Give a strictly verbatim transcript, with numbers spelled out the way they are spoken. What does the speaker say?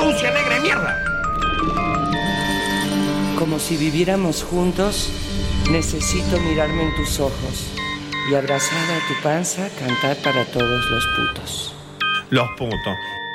sucia, negra de mierda. Como si viviéramos juntos, necesito mirarme en tus ojos y abrazada a tu panza cantar para todos los putos. Los putos.